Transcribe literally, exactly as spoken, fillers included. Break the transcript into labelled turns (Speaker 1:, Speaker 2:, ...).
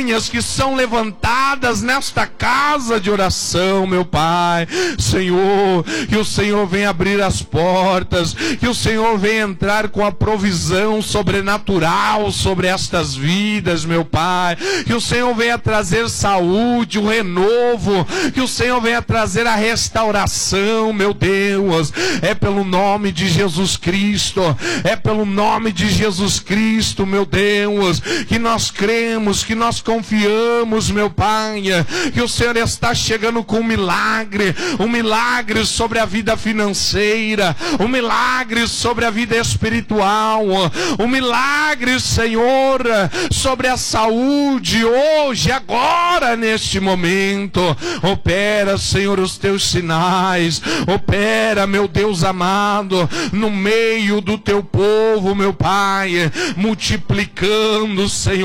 Speaker 1: campanhas que são levantadas nesta casa de oração, meu Pai. Senhor, que o Senhor venha abrir as portas, que o Senhor venha entrar com a provisão sobrenatural sobre estas vidas, meu Pai. Que o Senhor venha trazer saúde, o renovo, que o Senhor venha trazer a restauração, meu Deus. É pelo nome de Jesus Cristo, é pelo nome de Jesus Cristo, meu Deus, que nós cremos, que nós confiamos, meu Pai, que o Senhor está chegando com um milagre, um milagre sobre a vida financeira, um milagre sobre a vida espiritual, um milagre, Senhor, sobre a saúde, hoje, agora, neste momento. Opera, Senhor, os teus sinais, opera, meu Deus amado, no meio do teu povo, meu Pai, multiplicando, Senhor,